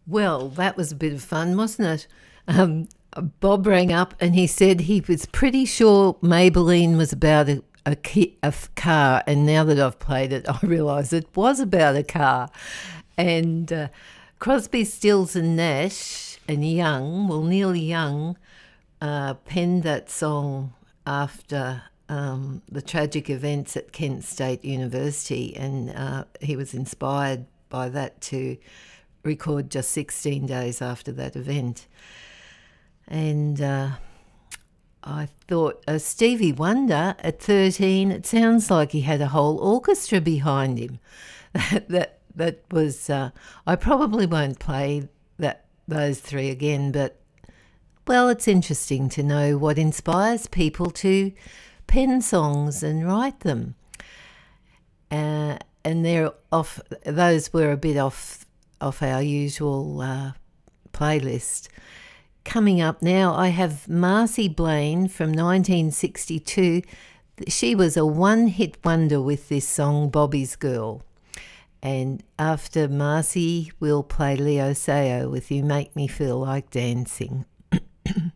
Well, that was a bit of fun, wasn't it? Um, Bob rang up and he said he was pretty sure Maybelline was about car, and now that I've played it, I realise it was about a car. And Crosby, Stills and Nash and Young, well, Neil Young, penned that song after the tragic events at Kent State University, and he was inspired by that to record just 16 days after that event. And I thought, Stevie Wonder at 13, it sounds like he had a whole orchestra behind him. that was. I probably won't play those three again, but well, it's interesting to know what inspires people to pen songs and write them. And they're off. Those were a bit off our usual playlist. Coming up now, I have Marcy Blaine from 1962. She was a one-hit wonder with this song, Bobby's Girl. And after Marcy, we'll play Leo Sayo with You Make Me Feel Like Dancing.